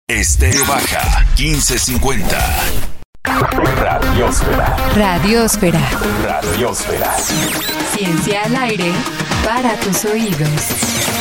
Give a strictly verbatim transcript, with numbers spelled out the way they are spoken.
Estéreo Baja, quince cincuenta. Radiósfera. Radiósfera. Radiósfera. Ciencia al aire para tus oídos.